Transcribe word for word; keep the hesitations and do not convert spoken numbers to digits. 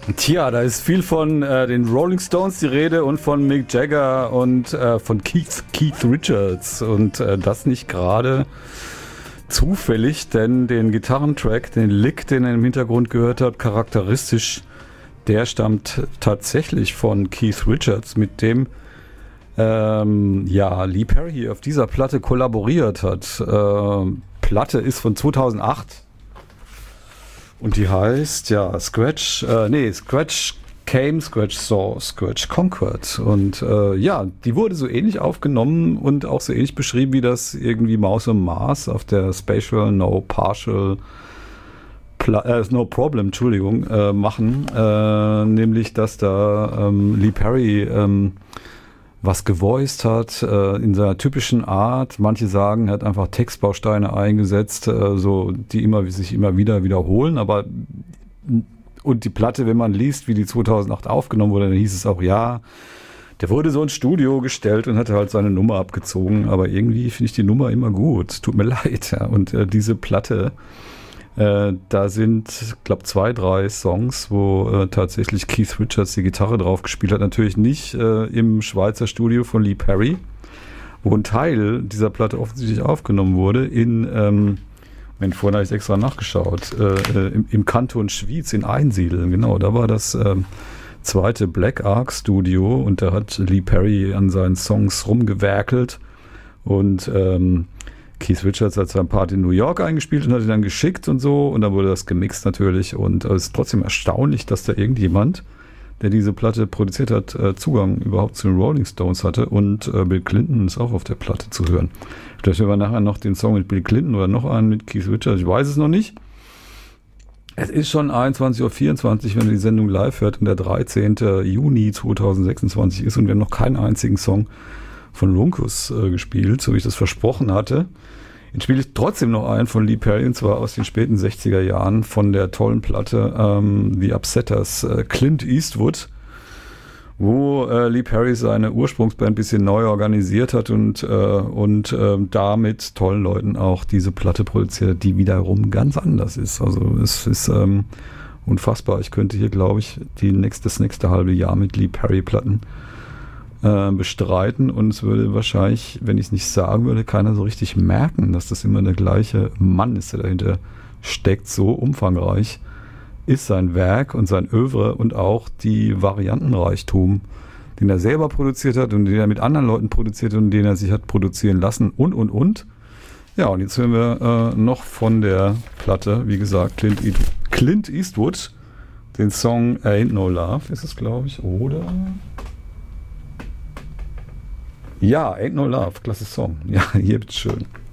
Tja, da ist viel von äh, den Rolling Stones die Rede und von Mick Jagger und äh, von Keith, Keith Richards. Und äh, das nicht gerade zufällig, denn den Gitarrentrack, den Lick, den ihr im Hintergrund gehört habt, charakteristisch, der stammt tatsächlich von Keith Richards, mit dem ähm, ja, Lee Perry auf dieser Platte kollaboriert hat. Äh, Platte ist von zweitausendacht. Und die heißt, ja, Scratch, äh, nee, Scratch Came, Scratch Saw, Scratch Conquered. Und äh, ja, die wurde so ähnlich aufgenommen und auch so ähnlich beschrieben, wie das irgendwie Maus und Mars auf der Spatial No Partial Pla äh, No Problem, Entschuldigung, äh, machen. Äh, nämlich, dass da ähm, Lee Perry ähm, was gevoiced hat, äh, in seiner typischen Art. Manche sagen, er hat einfach Textbausteine eingesetzt, äh, so, die immer, sich immer wieder wiederholen, aber und die Platte, wenn man liest, wie die zweitausendacht aufgenommen wurde, dann hieß es auch, ja, der wurde so ins Studio gestellt und hatte halt seine Nummer abgezogen, aber irgendwie finde ich die Nummer immer gut, tut mir leid, ja. Und äh, diese Platte, Äh, da sind, glaube zwei, drei Songs, wo äh, tatsächlich Keith Richards die Gitarre drauf gespielt hat. Natürlich nicht äh, im Schweizer Studio von Lee Perry, wo ein Teil dieser Platte offensichtlich aufgenommen wurde in, ähm, Moment, vorhin habe ich extra nachgeschaut, äh, im, im Kanton Schwyz in Einsiedeln, genau, da war das äh, zweite Black Ark Studio und da hat Lee Perry an seinen Songs rumgewerkelt und ähm, Keith Richards hat seinen Part in New York eingespielt und hat ihn dann geschickt und so und dann wurde das gemixt natürlich und es ist trotzdem erstaunlich, dass da irgendjemand, der diese Platte produziert hat, äh, Zugang überhaupt zu den Rolling Stones hatte und äh, Bill Clinton ist auch auf der Platte zu hören. Vielleicht hören wir nachher noch den Song mit Bill Clinton oder noch einen mit Keith Richards, ich weiß es noch nicht. Es ist schon einundzwanzig Uhr vierundzwanzig, wenn ihr die Sendung live hört und der dreizehnten Juni zweitausendsechsundzwanzig ist und wir haben noch keinen einzigen Song von Runkus äh, gespielt, so wie ich das versprochen hatte. Jetzt spiele ich trotzdem noch einen von Lee Perry, und zwar aus den späten sechziger Jahren von der tollen Platte ähm, The Upsetters, äh, Clint Eastwood, wo äh, Lee Perry seine Ursprungsband ein bisschen neu organisiert hat und, äh, und äh, da mit tollen Leuten auch diese Platte produziert, die wiederum ganz anders ist. Also es ist ähm, unfassbar. Ich könnte hier, glaube ich, die nächste, das nächste halbe Jahr mit Lee Perry Platten bestreiten und es würde wahrscheinlich, wenn ich es nicht sagen würde, keiner so richtig merken, dass das immer der gleiche Mann ist, der dahinter steckt. So umfangreich ist sein Werk und sein Övre und auch die Variantenreichtum, den er selber produziert hat und den er mit anderen Leuten produziert hat und den er sich hat produzieren lassen und, und, und. Ja, und jetzt hören wir äh, noch von der Platte, wie gesagt, Clint, e Clint Eastwood, den Song Ain't No Love ist es, glaube ich, oder... Ja, Ain't No Love, klasse Song. Ja, hier bitteschön.